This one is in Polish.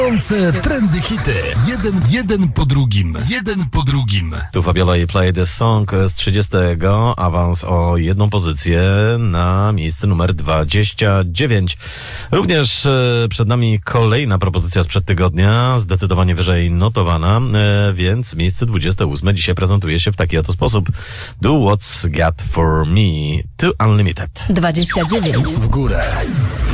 Trendy hity. Jeden po drugim. Tu Fabiola i Play the Song z 30. Awans o jedną pozycję na miejsce numer 29. Również przed nami kolejna propozycja sprzed tygodnia, zdecydowanie wyżej notowana, więc miejsce 28 dzisiaj prezentuje się w taki oto sposób. Do What's Got For Me to Unlimited. 29 W górę.